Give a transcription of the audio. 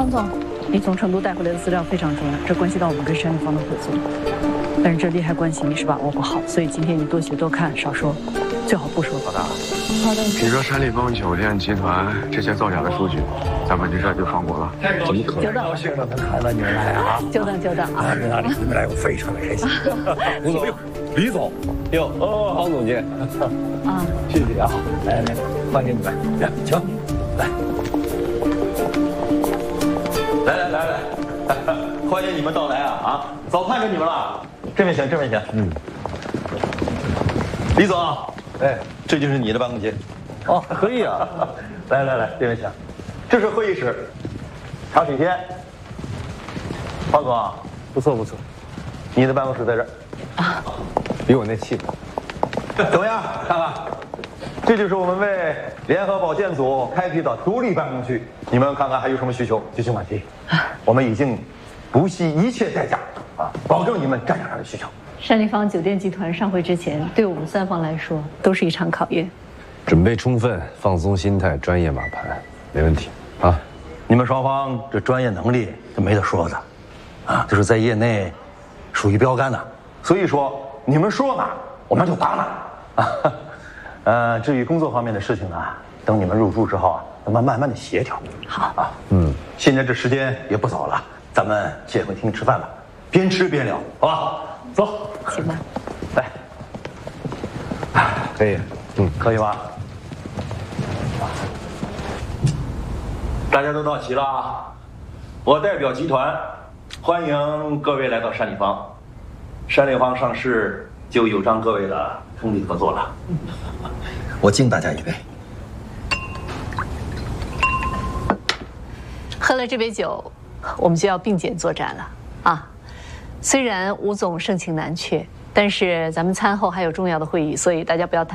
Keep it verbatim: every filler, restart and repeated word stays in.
王总，你从成都带回来的资料非常重要，这关系到我们跟山立方的合作。但是这利害关系你是把握不好，所以今天你多学多看，少说，最好不说。 老大， 好的。 你说山立方酒店集团这些造假的数据，咱们这事就放过了？怎么可能？ 久等， 高兴了，能看到你们来啊！ 久等久等啊！ 在哪里？你们来，我非常的开心。吴总，李总， 哟，哦，方总监， 啊， 谢谢啊！来来，欢迎你们，来，请，来， 来来来来，欢迎你们到来啊啊！早盼着你们了。这边请，这边请。嗯，李总，哎，这就是你的办公间。 哦，可以啊。 来来来，这边请。这是会议室，茶水间。方总啊， 不错不错， 你的办公室在这儿。 啊， 比我那气派。 怎么样？看看，这就是我们为联合保健组开辟的独立办公区。你们看看还有什么需求，就尽管提。我们已经不惜一切代价啊，保证你们战场上的需求。 山立方酒店集团上会之前，对我们三方来说都是一场考验。 准备充分，放松心态，专业码盘，没问题啊！ 你们双方这专业能力这没得说的，啊，就是在业内属于标杆的。所以说，你们说哪，我们就打哪。啊，呃，至于工作方面的事情呢，等你们入住之后啊，咱们慢慢的协调。 好啊，嗯，现在这时间也不早了，咱们进会厅吃饭吧，边吃边聊，好吧？走， 行吧。 来， 可以， 嗯，可以吧？大家都到齐了啊！我代表集团欢迎各位来到山立方。山立方上市就有偿各位的通力合作了。我敬大家一杯。 喝了这杯酒，我们就要并肩作战了啊！虽然吴总盛情难却，但是咱们餐后还有重要的会议，所以大家不要太。